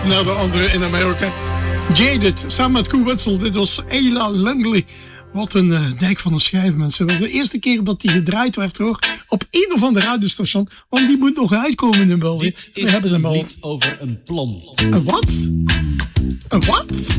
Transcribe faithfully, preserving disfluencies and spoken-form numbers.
naar de andere in Amerika. Jaded, samen met Koen Witzel. Dit was Ayla Lungley. Wat een uh, dijk van een schijf, mensen. Het was de eerste keer dat die gedraaid werd, hoor. Op een of andere radiostation. Want die moet nog uitkomen in België. Dit is We hebben een lied over een plant. Een wat? Een wat?